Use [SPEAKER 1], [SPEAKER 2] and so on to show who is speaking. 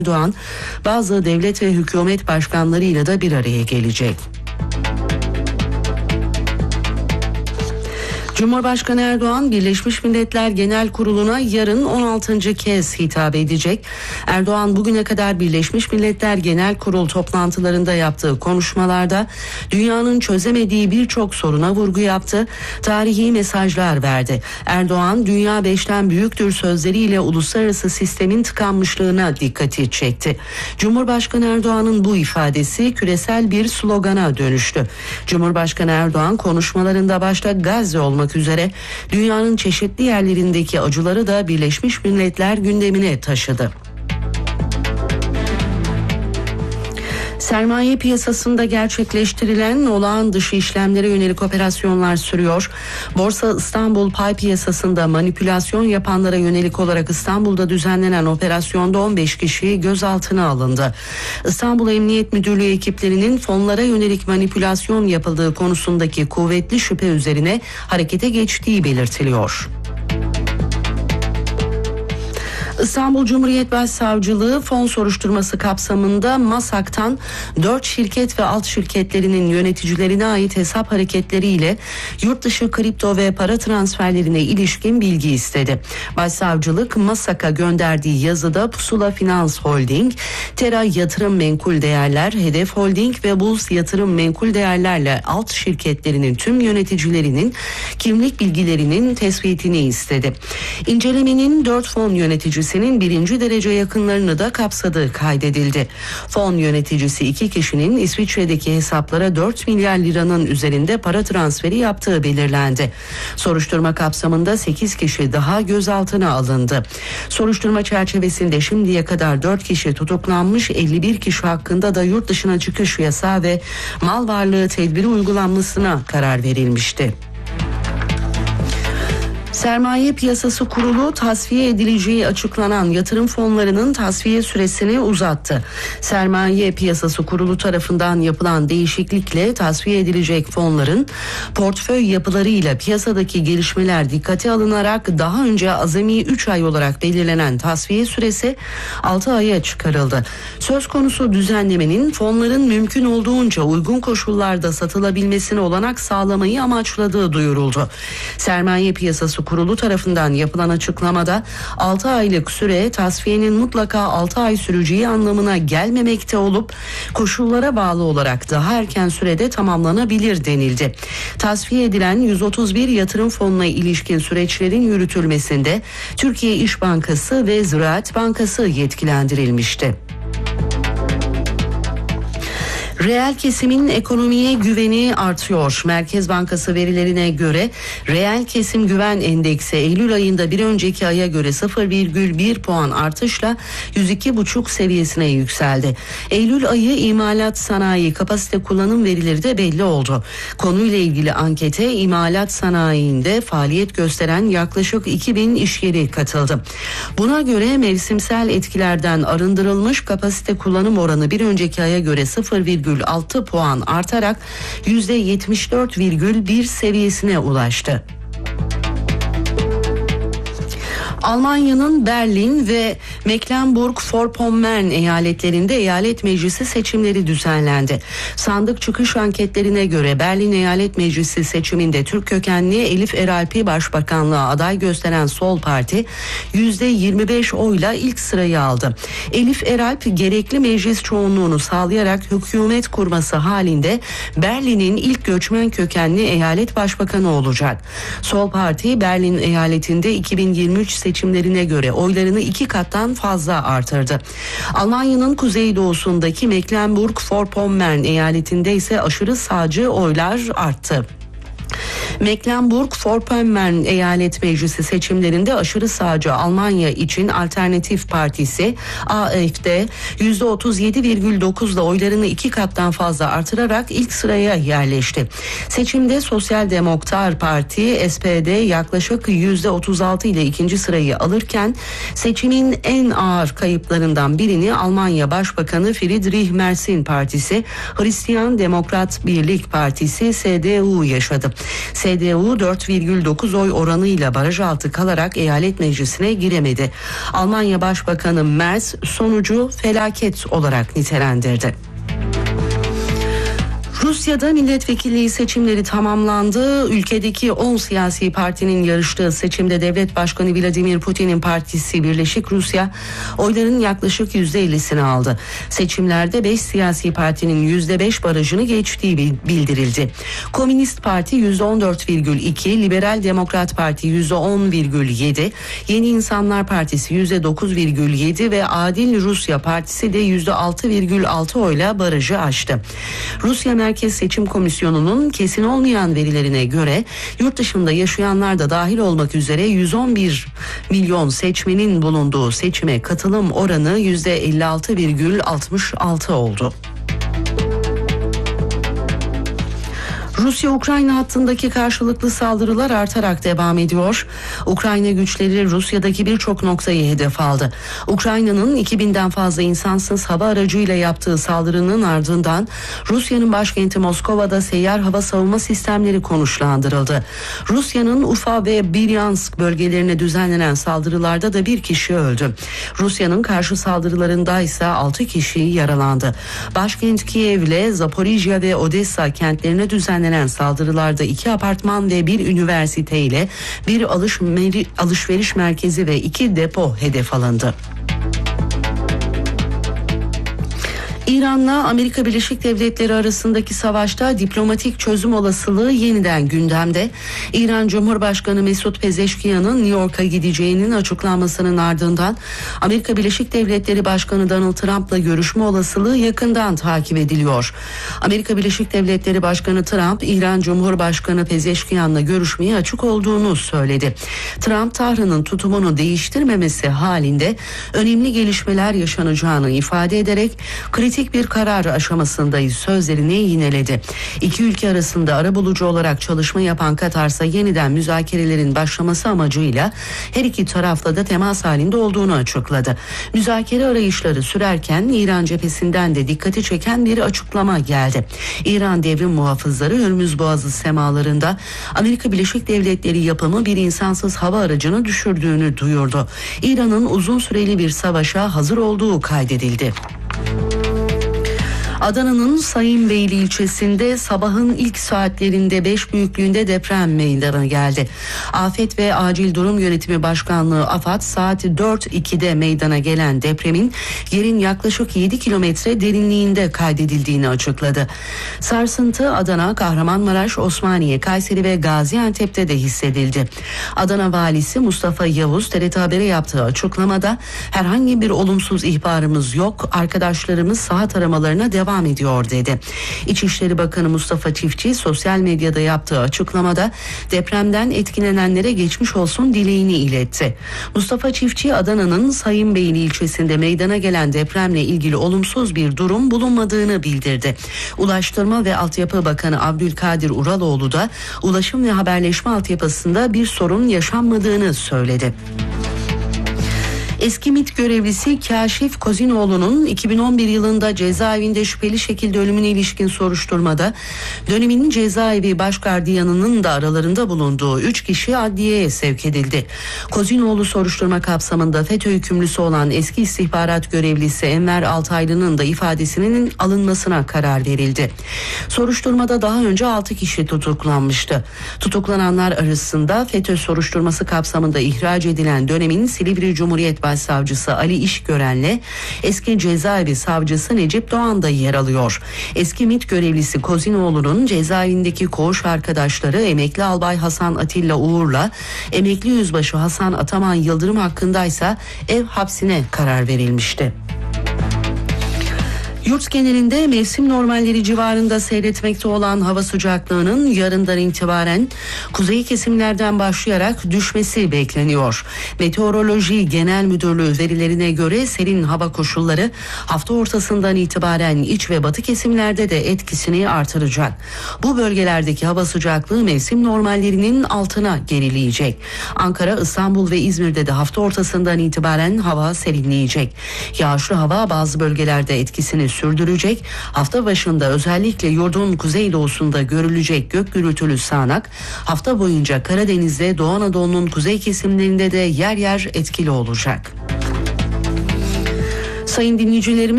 [SPEAKER 1] Erdoğan bazı devlet ve hükümet başkanlarıyla da bir araya gelecek. Cumhurbaşkanı Erdoğan, Birleşmiş Milletler Genel Kurulu'na yarın 16. kez hitap edecek. Erdoğan bugüne kadar Birleşmiş Milletler Genel Kurul toplantılarında yaptığı konuşmalarda dünyanın çözemediği birçok soruna vurgu yaptı, tarihi mesajlar verdi. Erdoğan, "Dünya 5'ten büyüktür" sözleriyle uluslararası sistemin tıkanmışlığına dikkati çekti. Cumhurbaşkanı Erdoğan'ın bu ifadesi küresel bir slogana dönüştü. Cumhurbaşkanı Erdoğan konuşmalarında başta Gazze olmak üzere dünyanın çeşitli yerlerindeki acıları da Birleşmiş Milletler gündemine taşıdı. Sermaye piyasasında gerçekleştirilen olağan dışı işlemlere yönelik operasyonlar sürüyor. Borsa İstanbul pay piyasasında manipülasyon yapanlara yönelik olarak İstanbul'da düzenlenen operasyonda 15 kişi gözaltına alındı. İstanbul Emniyet Müdürlüğü ekiplerinin fonlara yönelik manipülasyon yapıldığı konusundaki kuvvetli şüphe üzerine harekete geçtiği belirtiliyor. İstanbul Cumhuriyet Başsavcılığı fon soruşturması kapsamında MASAK'tan 4 şirket ve alt şirketlerinin yöneticilerine ait hesap hareketleriyle yurt dışı kripto ve para transferlerine ilişkin bilgi istedi. Başsavcılık MASAK'a gönderdiği yazıda Pusula Finans Holding, Tera Yatırım Menkul Değerler, Hedef Holding ve Bulls Yatırım Menkul Değerlerle alt şirketlerinin tüm yöneticilerinin kimlik bilgilerinin tespitini istedi. İncelemenin 4 fon yöneticisinin birinci derece yakınlarını da kapsadığı kaydedildi. Fon yöneticisi 2 kişinin İsviçre'deki hesaplara 4 milyar liranın üzerinde para transferi yaptığı belirlendi. Soruşturma kapsamında 8 kişi daha gözaltına alındı. Soruşturma çerçevesinde şimdiye kadar 4 kişi tutuklanmış, 51 kişi hakkında da yurt dışına çıkış yasağı ve mal varlığı tedbiri uygulanmasına karar verilmişti. Sermaye Piyasası Kurulu tasfiye edileceği açıklanan yatırım fonlarının tasfiye süresini uzattı. Sermaye Piyasası Kurulu tarafından yapılan değişiklikle tasfiye edilecek fonların portföy yapılarıyla piyasadaki gelişmeler dikkate alınarak daha önce azami 3 ay olarak belirlenen tasfiye süresi 6 aya çıkarıldı. Söz konusu düzenlemenin fonların mümkün olduğunca uygun koşullarda satılabilmesine olanak sağlamayı amaçladığı duyuruldu. Sermaye Piyasası Kurulu tarafından yapılan açıklamada 6 aylık süre tasfiyenin mutlaka 6 ay süreceği anlamına gelmemekte olup koşullara bağlı olarak daha erken sürede tamamlanabilir denildi. Tasfiye edilen 131 yatırım fonuna ilişkin süreçlerin yürütülmesinde Türkiye İş Bankası ve Ziraat Bankası yetkilendirilmişti. Reel kesimin ekonomiye güveni artıyor. Merkez Bankası verilerine göre reel kesim güven endeksi Eylül ayında bir önceki aya göre 0,1 puan artışla 102,5 seviyesine yükseldi. Eylül ayı imalat sanayi kapasite kullanım verileri de belli oldu. Konuyla ilgili ankete imalat sanayinde faaliyet gösteren yaklaşık 2000 iş yeri katıldı. Buna göre mevsimsel etkilerden arındırılmış kapasite kullanım oranı bir önceki aya göre 0,6 puan artarak %74,1 seviyesine ulaştı. Almanya'nın Berlin ve Mecklenburg-Vorpommern eyaletlerinde eyalet meclisi seçimleri düzenlendi. Sandık çıkış anketlerine göre Berlin Eyalet Meclisi seçiminde Türk kökenli Elif Eralp'i başbakanlığa aday gösteren Sol Parti %25 oyla ilk sırayı aldı. Elif Eralp gerekli meclis çoğunluğunu sağlayarak hükümet kurması halinde Berlin'in ilk göçmen kökenli eyalet başbakanı olacak. Sol Parti Berlin eyaletinde 2023 seçimlerine göre oylarını 2 kattan fazla artırdı. Almanya'nın kuzeydoğusundaki Mecklenburg-Vorpommern eyaletinde ise aşırı sağcı oylar arttı. Mecklenburg-Vorpommern Eyalet Meclisi seçimlerinde aşırı sağcı Almanya için Alternatif Partisi AfD %37,9'la oylarını 2 kattan fazla artırarak ilk sıraya yerleşti. Seçimde Sosyal Demokrat Parti SPD yaklaşık %36 ile ikinci sırayı alırken seçimin en ağır kayıplarından birini Almanya Başbakanı Friedrich Merz'in partisi Hristiyan Demokrat Birlik Partisi CDU yaşadı. CDU 4,9 oy oranıyla baraj altı kalarak eyalet meclisine giremedi. Almanya Başbakanı Merz sonucu felaket olarak nitelendirdi. Rusya'da milletvekilliği seçimleri tamamlandı. Ülkedeki 10 siyasi partinin yarıştığı seçimde devlet başkanı Vladimir Putin'in partisi Birleşik Rusya oyların yaklaşık %50'sini aldı. Seçimlerde 5 siyasi partinin %5 barajını geçtiği bildirildi. Komünist Parti %14,2, Liberal Demokrat Parti %10,7, Yeni İnsanlar Partisi %9,7 ve Adil Rusya Partisi de %6,6 oyla barajı aştı. Rusya Merkez Seçim Komisyonu'nun kesin olmayan verilerine göre yurt dışında yaşayanlar da dahil olmak üzere 111 milyon seçmenin bulunduğu seçime katılım oranı %56,66 oldu. Rusya-Ukrayna hattındaki karşılıklı saldırılar artarak devam ediyor. Ukrayna güçleri Rusya'daki birçok noktayı hedef aldı. Ukrayna'nın 2000'den fazla insansız hava aracıyla yaptığı saldırının ardından Rusya'nın başkenti Moskova'da seyyar hava savunma sistemleri konuşlandırıldı. Rusya'nın Ufa ve Bryansk bölgelerine düzenlenen saldırılarda da bir kişi öldü. Rusya'nın karşı saldırılarında ise 6 kişi yaralandı. Başkent Kiev'le Zaporijya ve Odessa kentlerine düzenlenen saldırılarda 2 apartman ve bir üniversite ile bir alışveriş merkezi ve 2 depo hedef alındı. İran'la Amerika Birleşik Devletleri arasındaki savaşta diplomatik çözüm olasılığı yeniden gündemde. İran Cumhurbaşkanı Mesut Pezeşkiyan'ın New York'a gideceğinin açıklanmasının ardından Amerika Birleşik Devletleri Başkanı Donald Trump'la görüşme olasılığı yakından takip ediliyor. Amerika Birleşik Devletleri Başkanı Trump, İran Cumhurbaşkanı Pezeşkiyan'la görüşmeye açık olduğunu söyledi. Trump, Tahran'ın tutumunu değiştirmemesi halinde önemli gelişmeler yaşanacağını ifade ederek kritik bir karar aşamasındayız sözlerini yineledi. İki ülke arasında arabulucu olarak çalışma yapan Katar ise yeniden müzakerelerin başlaması amacıyla her iki tarafla da temas halinde olduğunu açıkladı. Müzakere arayışları sürerken İran cephesinden de dikkati çeken bir açıklama geldi. İran Devrim Muhafızları Hürmüz Boğazı semalarında Amerika Birleşik Devletleri yapımı bir insansız hava aracını düşürdüğünü duyurdu. İran'ın uzun süreli bir savaşa hazır olduğu kaydedildi. Adana'nın Sayınbeyli ilçesinde sabahın ilk saatlerinde 5 büyüklüğünde deprem meydana geldi. Afet ve Acil Durum Yönetimi Başkanlığı AFAD saat 4.02'de meydana gelen depremin yerin yaklaşık 7 kilometre derinliğinde kaydedildiğini açıkladı. Sarsıntı Adana, Kahramanmaraş, Osmaniye, Kayseri ve Gaziantep'te de hissedildi. Adana Valisi Mustafa Yavuz TRT Haber'e yaptığı açıklamada herhangi bir olumsuz ihbarımız yok, arkadaşlarımız saha aramalarına devam ediyor dedi. İçişleri Bakanı Mustafa Çiftçi sosyal medyada yaptığı açıklamada depremden etkilenenlere geçmiş olsun dileğini iletti. Mustafa Çiftçi Adana'nın Sayınbeyli ilçesinde meydana gelen depremle ilgili olumsuz bir durum bulunmadığını bildirdi. Ulaştırma ve Altyapı Bakanı Abdülkadir Uraloğlu da ulaşım ve haberleşme altyapısında bir sorun yaşanmadığını söyledi. Eski MİT görevlisi Kaşif Kozinoğlu'nun 2011 yılında cezaevinde şüpheli şekilde ölümüne ilişkin soruşturmada dönemin cezaevi başgardiyanının da aralarında bulunduğu 3 kişi adliyeye sevk edildi. Kozinoğlu soruşturma kapsamında FETÖ hükümlüsü olan eski istihbarat görevlisi Enver Altaylı'nın da ifadesinin alınmasına karar verildi. Soruşturmada daha önce 6 kişi tutuklanmıştı. Tutuklananlar arasında FETÖ soruşturması kapsamında ihraç edilen dönemin Silivri Cumhuriyet Başsavcısı Ali İşgören'le eski cezaevi savcısı Necip Doğan da yer alıyor. Eski MİT görevlisi Kozinoğlu'nun cezaevindeki koğuş arkadaşları emekli albay Hasan Atilla Uğur'la emekli yüzbaşı Hasan Ataman Yıldırım hakkındaysa ev hapsine karar verilmişti. Yurt genelinde mevsim normalleri civarında seyretmekte olan hava sıcaklığının yarından itibaren kuzey kesimlerden başlayarak düşmesi bekleniyor. Meteoroloji Genel Müdürlüğü verilerine göre serin hava koşulları hafta ortasından itibaren iç ve batı kesimlerde de etkisini artıracak. Bu bölgelerdeki hava sıcaklığı mevsim normallerinin altına gerileyecek. Ankara, İstanbul ve İzmir'de de hafta ortasından itibaren hava serinleyecek. Yağışlı hava bazı bölgelerde etkisini sürdürecek. Hafta başında özellikle yurdun kuzeydoğusunda görülecek gök gürültülü sağanak hafta boyunca Karadeniz'de, Doğu Anadolu'nun kuzey kesimlerinde de yer yer etkili olacak. Sayın dinleyicilerimiz,